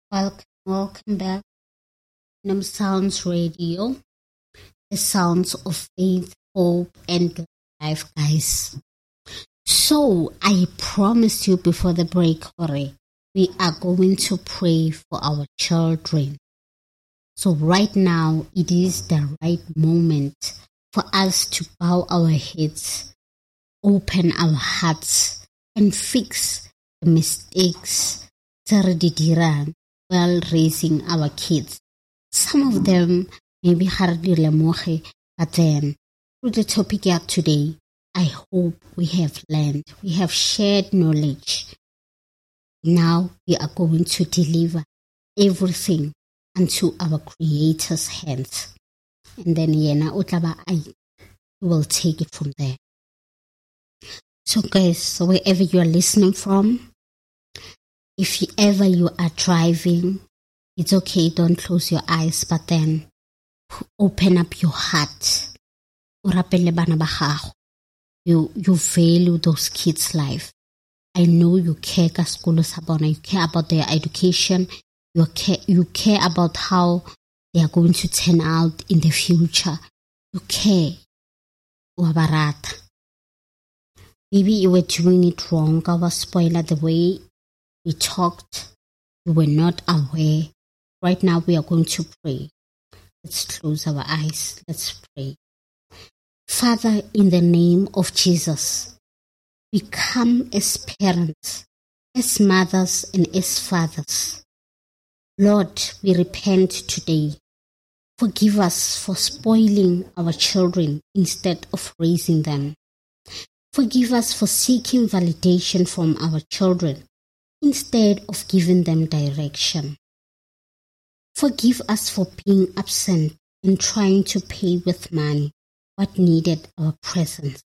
Welcome back. Kingdom Sounds Radio, the sounds of faith, hope, and life, guys. So, I promised you before the break, Jorge, we are going to pray for our children. So, right now, it is the right moment for us to bow our heads, open our hearts, and fix the mistakes while raising our kids. Some of them may be hardly lemoge, but then through the topic today, I hope we have learned, we have shared knowledge. Now we are going to deliver everything unto our Creator's hands. And then Yena Utlaba will take it from there. So guys, wherever you are listening from, if ever you are driving, it's okay, don't close your eyes, but then open up your heart. You value those kids' life. I know you care you care about their education, you care about how they are going to turn out in the future. You care. Maybe you were doing it wrong. I was spoiled the way we talked. You were not aware. Right now we are going to pray. Let's close our eyes. Let's pray. Father, in the name of Jesus, we come as parents, as mothers, and as fathers. Lord, we repent today. Forgive us for spoiling our children instead of raising them. Forgive us for seeking validation from our children instead of giving them direction. Forgive us for being absent and trying to pay with money what needed our presence.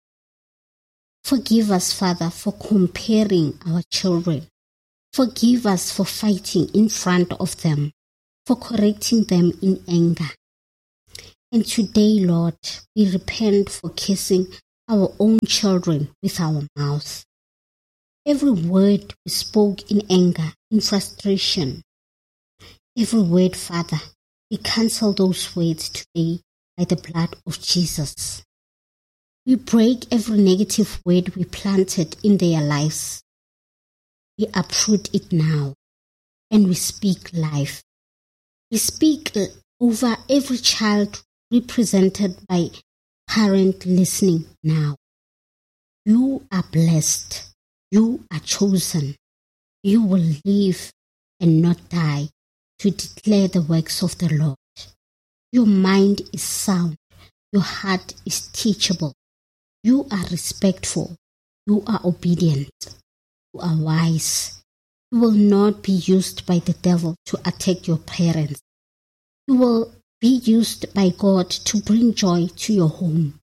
Forgive us, Father, for comparing our children. Forgive us for fighting in front of them, for correcting them in anger. And today, Lord, we repent for kissing our own children with our mouth. Every word we spoke in anger, in frustration, every word, Father, we cancel those words today by the blood of Jesus. We break every negative word we planted in their lives. We uproot it now, and we speak life. We speak over every child represented by parent listening now. You are blessed. You are chosen. You will live and not die to declare the works of the Lord. Your mind is sound. Your heart is teachable. You are respectful. You are obedient. You are wise. You will not be used by the devil to attack your parents. You will be used by God to bring joy to your home.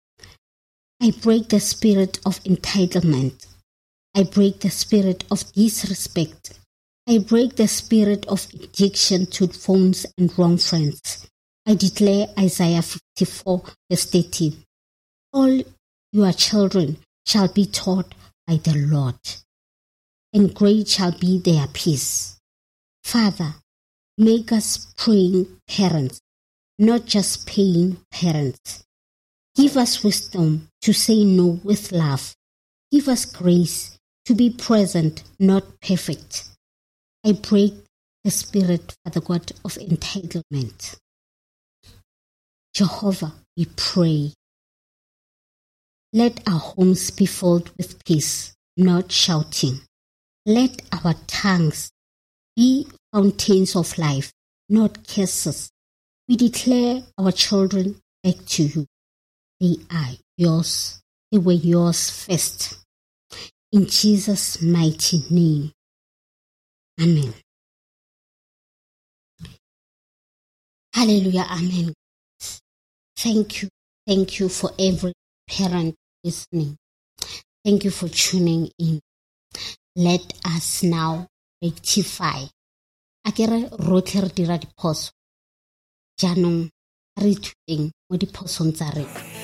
I break the spirit of entitlement. I break the spirit of disrespect. I break the spirit of addiction to phones and wrong friends. I declare Isaiah 54 verse 13. All your children shall be taught by the Lord, and great shall be their peace. Father, make us praying parents, not just paying parents. Give us wisdom to say no with love. Give us grace to be present, not perfect. I break the spirit, Father God, of entitlement. Jehovah, we pray. Let our homes be filled with peace, not shouting. Let our tongues be fountains of life, not curses. We declare our children back to you. They are yours. They were yours first. In Jesus' mighty name. Amen. Hallelujah. Amen. Thank you. Thank you for every parent listening. Thank you for tuning in. Let us now rectify. Akere rotlhe re dira diphoso. Jaanong re ithuteng mo diphosong tsa rena.